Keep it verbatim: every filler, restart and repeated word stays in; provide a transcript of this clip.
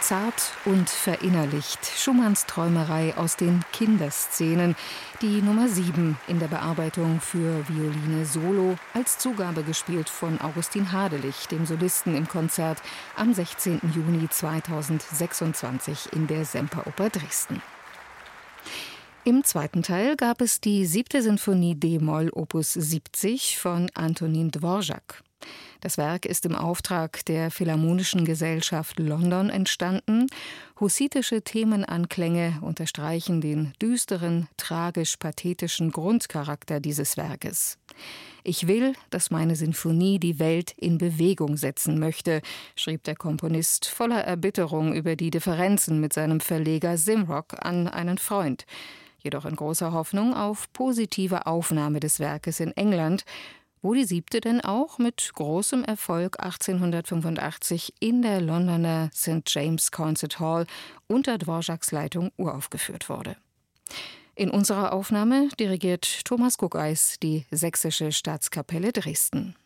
Zart und verinnerlicht, Schumanns Träumerei aus den Kinderszenen, die Nummer sieben in der Bearbeitung für Violine Solo, als Zugabe gespielt von Augustin Hadelich, dem Solisten im Konzert am sechzehnten Juni zweitausendsechsundzwanzig in der Semperoper Dresden. Im zweiten Teil gab es die siebte Sinfonie d-Moll Opus siebzig von Antonín Dvořák. Das Werk ist im Auftrag der Philharmonischen Gesellschaft London entstanden. Hussitische Themenanklänge unterstreichen den düsteren, tragisch-pathetischen Grundcharakter dieses Werkes. »Ich will, dass meine Sinfonie die Welt in Bewegung setzen möchte«, schrieb der Komponist voller Erbitterung über die Differenzen mit seinem Verleger Simrock an einen Freund, jedoch in großer Hoffnung auf positive Aufnahme des Werkes in England, wo die siebte denn auch mit großem Erfolg achtzehnhundertfünfundachtzig in der Londoner Saint James Concert Hall unter Dvořáks Leitung uraufgeführt wurde. In unserer Aufnahme dirigiert Thomas Guckeis die Sächsische Staatskapelle Dresden.